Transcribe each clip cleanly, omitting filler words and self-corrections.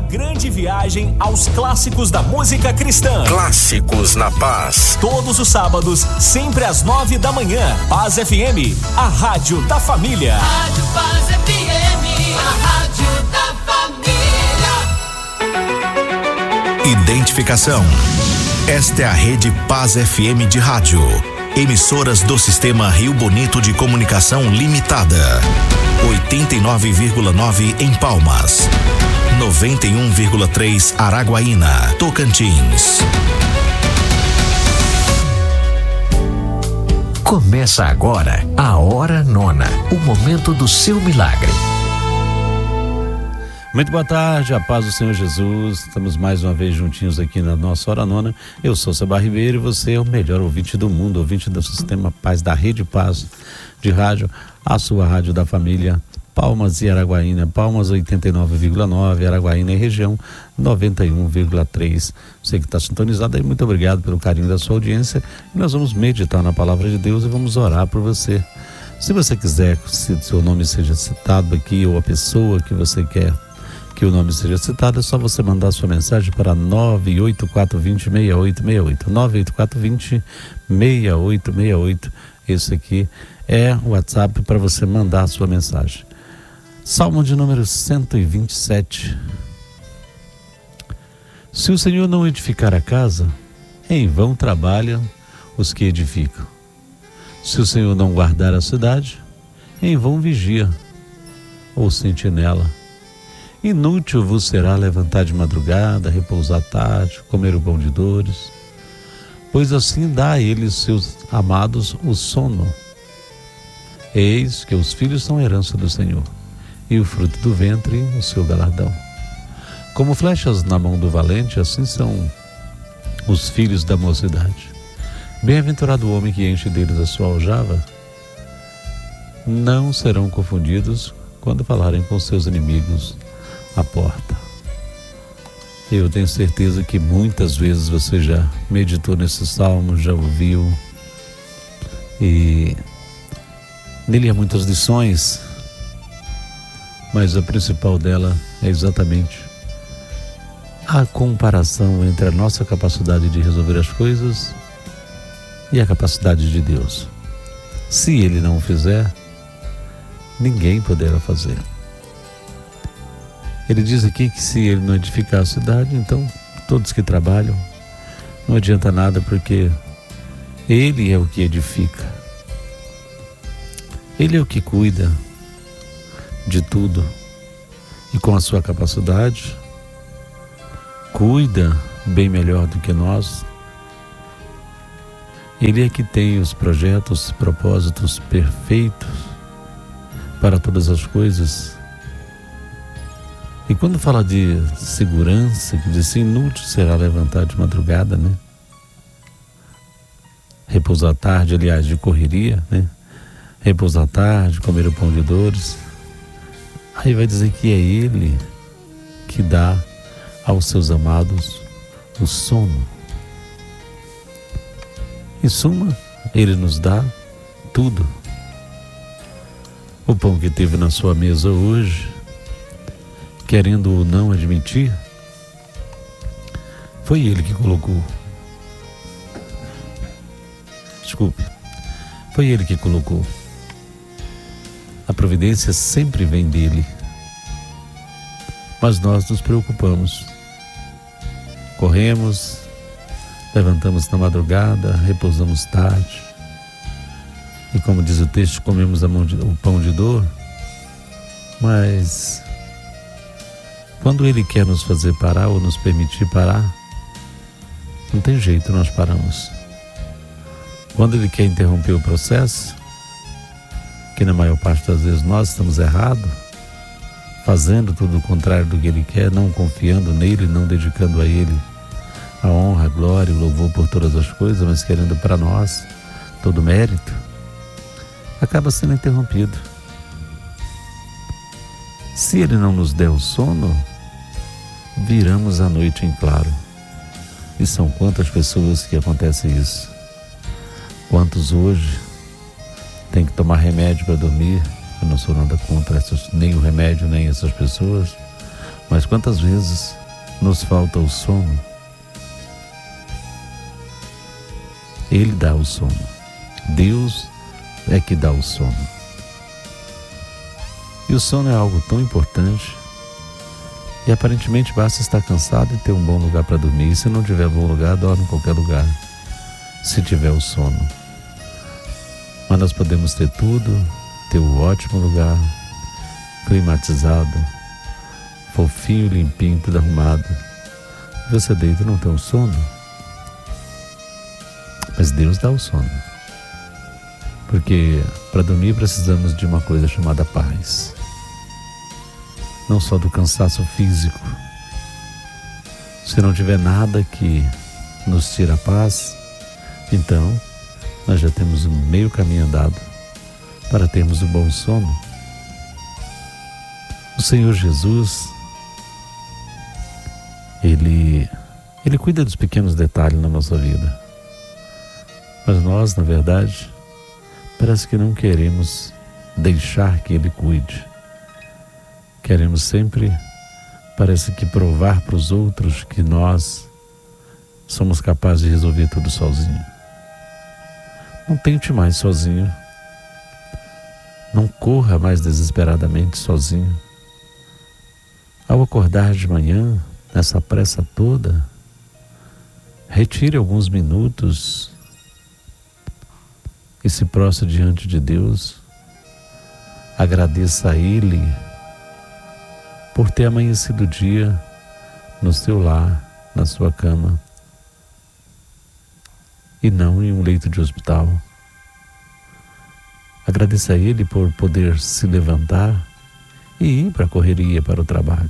grande viagem aos clássicos da música cristã. Clássicos na Paz. Todos os sábados, sempre às 9 da manhã. Paz FM, a rádio da família. Rádio Paz FM, a rádio da família. Identificação. Esta é a Rede Paz FM de rádio. Emissoras do Sistema Rio Bonito de Comunicação Limitada. 89,9 em Palmas. 91,3 Araguaína, Tocantins. Começa agora a Hora Nona, o momento do seu milagre. Muito boa tarde, a paz do Senhor Jesus. Estamos mais uma vez juntinhos aqui na nossa Hora Nona. Eu sou Seba Ribeiro e você é o melhor ouvinte do mundo, ouvinte do Sistema Paz, da Rede Paz de rádio, a sua rádio da família. Palmas e Araguaína, Palmas 89,9, Araguaína e região 91,3. Você que está sintonizado aí, muito obrigado pelo carinho da sua audiência. E nós vamos meditar na palavra de Deus e vamos orar por você. Se você quiser que seu nome seja citado aqui, ou a pessoa que você quer que o nome seja citado, é só você mandar sua mensagem para 98420-6868. 98420-6868. Esse aqui é o WhatsApp para você mandar a sua mensagem. Salmo de número 127. Se o Senhor não edificar a casa, em vão trabalham os que edificam. Se o Senhor não guardar a cidade, em vão vigia ou sentinela. Inútil vos será levantar de madrugada, repousar à tarde, comer o pão de dores, pois assim dá a eles, seus amados, o sono. Eis que os filhos são herança do Senhor, e o fruto do ventre, o seu galardão. Como flechas na mão do valente, assim são os filhos da mocidade. Bem-aventurado o homem que enche deles a sua aljava. Não serão confundidos quando falarem com seus inimigos à porta. Eu tenho certeza que muitas vezes você já meditou nesse salmo, já ouviu, e nele há muitas lições, mas a principal dela é exatamente a comparação entre a nossa capacidade de resolver as coisas e a capacidade de Deus. Se Ele não o fizer, ninguém poderá fazer. Ele diz aqui que se Ele não edificar a cidade, então todos que trabalham, não adianta nada, porque Ele é o que edifica. Ele é o que cuida de tudo, e com a sua capacidade cuida bem melhor do que nós. Ele é que tem os projetos, os propósitos perfeitos para todas as coisas. E quando fala de segurança, que diz inútil será levantar de madrugada, né? Repousar à tarde, aliás, de correria, né? Repousar à tarde, comer o pão de dores. Aí vai dizer que é Ele que dá aos seus amados o sono. Em suma, Ele nos dá tudo. O pão que teve na sua mesa hoje, querendo ou não admitir, foi Ele que colocou. Desculpe, foi Ele que colocou. A providência sempre vem dele, mas nós nos preocupamos. Corremos, levantamos na madrugada, repousamos tarde, e como diz o texto, comemos o pão de dor. Mas quando Ele quer nos fazer parar ou nos permitir parar, não tem jeito, nós paramos. Quando Ele quer interromper o processo, que na maior parte das vezes nós estamos errados, fazendo tudo o contrário do que Ele quer, não confiando nele, não dedicando a Ele a honra, a glória, o louvor por todas as coisas, mas querendo para nós todo o mérito, acaba sendo interrompido. Se Ele não nos der o sono, viramos a noite em claro. E são quantas pessoas que acontece isso? Quantos hoje têm que tomar remédio para dormir? Eu não sou nada contra nem o remédio, nem essas pessoas, Mas quantas vezes nos falta o sono? Ele dá o sono. Deus é que dá o sono. E o sono é algo tão importante. E aparentemente basta estar cansado e ter um bom lugar para dormir. E se não tiver bom lugar, dorme em qualquer lugar, se tiver o sono. Mas nós podemos ter tudo, ter um ótimo lugar, climatizado, fofinho, limpinho, tudo arrumado. Você deita e não tem um sono. Mas Deus dá o sono. Porque para dormir precisamos de uma coisa chamada paz. Não só do cansaço físico. Se não tiver nada que nos tira a paz, então nós já temos um meio caminho andado para termos um bom sono. O Senhor Jesus, Ele cuida dos pequenos detalhes na nossa vida. Mas nós, na verdade, parece que não queremos deixar que Ele cuide. Queremos sempre, parece que provar para os outros que nós somos capazes de resolver tudo sozinho. Não tente mais sozinho. Não corra mais desesperadamente sozinho. Ao acordar de manhã, nessa pressa toda, retire alguns minutos e se prostre diante de Deus. Agradeça a Ele por ter amanhecido o dia no seu lar, na sua cama, e não em um leito de hospital. Agradeça a Ele por poder se levantar e ir para a correria, para o trabalho.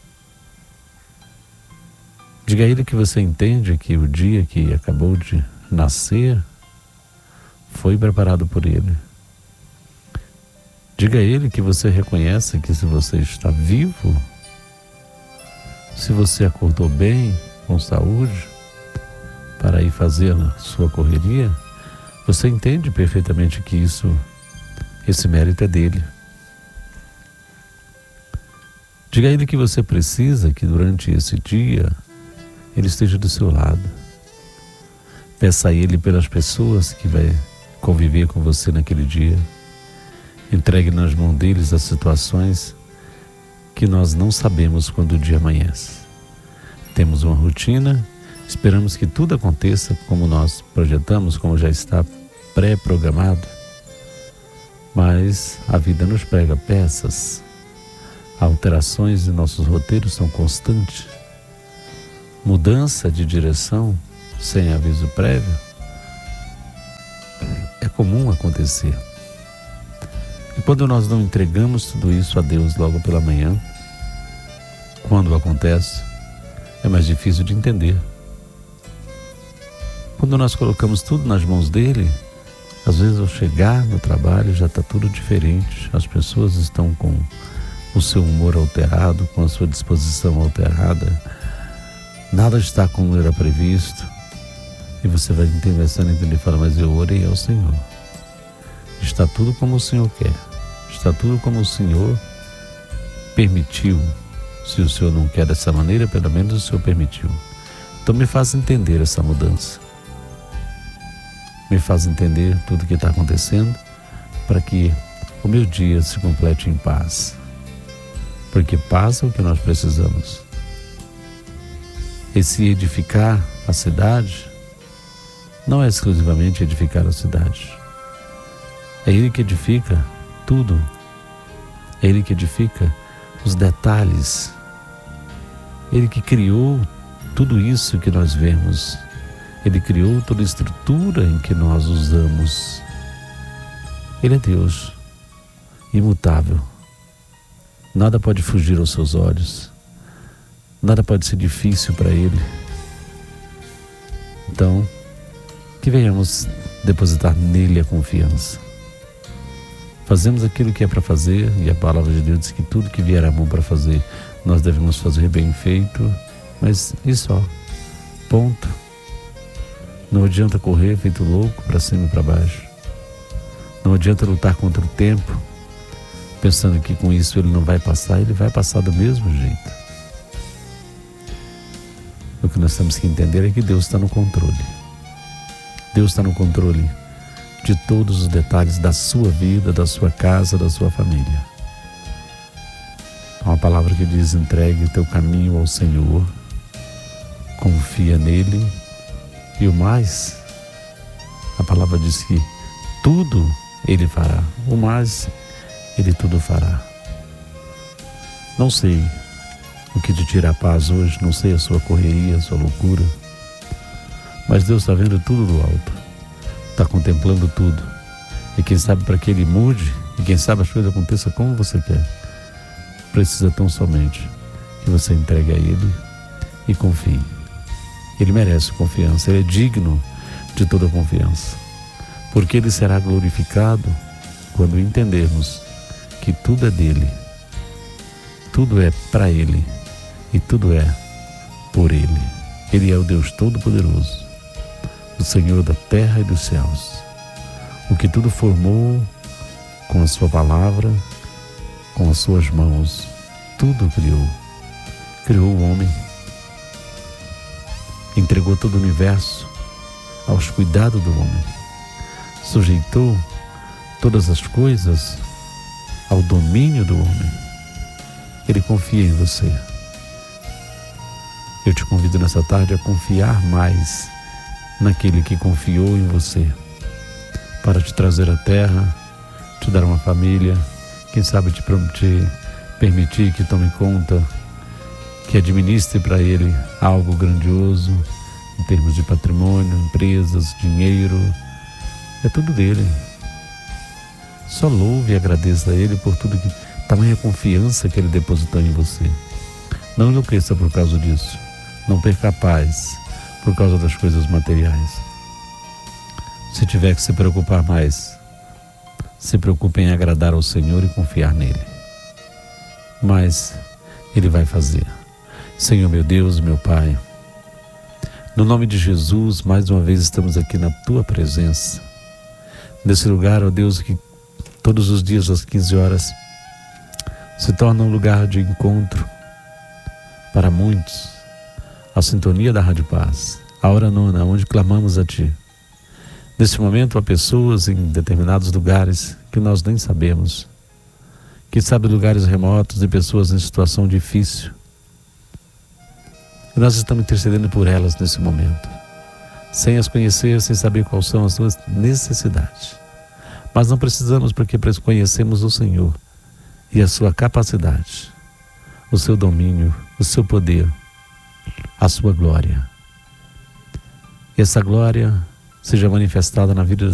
Diga a Ele que você entende que o dia que acabou de nascer foi preparado por Ele. Diga a Ele que você reconhece que se você está vivo, se você acordou bem, com saúde, para ir fazer a sua correria, você entende perfeitamente que esse mérito é dele. Diga a Ele que você precisa que durante esse dia Ele esteja do seu lado. Peça a Ele pelas pessoas que vai conviver com você naquele dia. Entregue nas mãos deles as situações que nós não sabemos quando o dia amanhece. Temos uma rotina, esperamos que tudo aconteça como nós projetamos, como já está pré-programado. Mas a vida nos prega peças. Alterações de nossos roteiros são constantes. Mudança de direção sem aviso prévio é comum acontecer. E quando nós não entregamos tudo isso a Deus logo pela manhã, quando acontece, é mais difícil de entender. Quando nós colocamos tudo nas mãos dele, às vezes ao chegar no trabalho já está tudo diferente. As pessoas estão com o seu humor alterado, com a sua disposição alterada. Nada está como era previsto. E você vai começando a entender e fala, mas eu orei ao Senhor. Está tudo como o Senhor quer. Está tudo como o Senhor permitiu. Se o Senhor não quer dessa maneira, pelo menos o Senhor permitiu. Então me faz entender essa mudança. Me faz entender tudo o que está acontecendo para que o meu dia se complete em paz. Porque paz é o que nós precisamos. Esse edificar a cidade não é exclusivamente edificar a cidade. É Ele que edifica tudo. É Ele que edifica os detalhes. Ele que criou tudo isso que nós vemos. Ele criou toda a estrutura em que nós usamos. Ele é Deus, imutável. Nada pode fugir aos seus olhos. Nada pode ser difícil para Ele. Então, que venhamos depositar nele a confiança. Fazemos aquilo que é para fazer, e a palavra de Deus diz que tudo que vier à mão para fazer, nós devemos fazer bem feito, mas e só, ponto. Não adianta correr feito louco para cima e para baixo. Não adianta lutar contra o tempo, pensando que com isso ele não vai passar, ele vai passar do mesmo jeito. O que nós temos que entender é que Deus está no controle. Deus está no controle de todos os detalhes da sua vida, da sua casa, da sua família. Há uma palavra que diz: entregue o teu caminho ao Senhor, confia nele, e o mais, a palavra diz que tudo ele fará, o mais ele tudo fará. Não sei o que te tira a paz hoje, não sei a sua correria, a sua loucura, mas Deus está vendo tudo do alto, está contemplando tudo, e quem sabe para que ele mude, e quem sabe as coisas aconteçam como você quer, precisa tão somente que você entregue a ele e confie. Ele merece confiança, ele é digno de toda confiança, porque ele será glorificado quando entendermos que tudo é dele, tudo é para ele e tudo é por ele. Ele é o Deus Todo-Poderoso, o Senhor da terra e dos céus, o que tudo formou com a sua palavra, com as suas mãos, tudo criou o homem, entregou todo o universo aos cuidados do homem, sujeitou todas as coisas ao domínio do homem. Ele confia em você. Eu te convido nessa tarde a confiar mais naquele que confiou em você, para te trazer à terra, te dar uma família, quem sabe te permitir que tome conta, que administre para ele algo grandioso, em termos de patrimônio, empresas, dinheiro, é tudo dele. Só louve e agradeça a ele por tudo, tamanha confiança que ele depositou em você. Não enlouqueça por causa disso, não perca a paz por causa das coisas materiais. Se tiver que se preocupar mais, se preocupe em agradar ao Senhor e confiar nele. Mas ele vai fazer. Senhor, meu Deus, meu Pai, no nome de Jesus, mais uma vez estamos aqui na tua presença, nesse lugar, ó Deus, que todos os dias às 15 horas se torna um lugar de encontro para muitos, a sintonia da Rádio Paz, a hora nona, onde clamamos a Ti. Nesse momento há pessoas em determinados lugares que nós nem sabemos, que sabe lugares remotos e pessoas em situação difícil. E nós estamos intercedendo por elas nesse momento, sem as conhecer, sem saber quais são as suas necessidades. Mas não precisamos, porque conhecemos o Senhor e a sua capacidade, o seu domínio, o seu poder, a sua glória. E essa glória seja manifestada na vida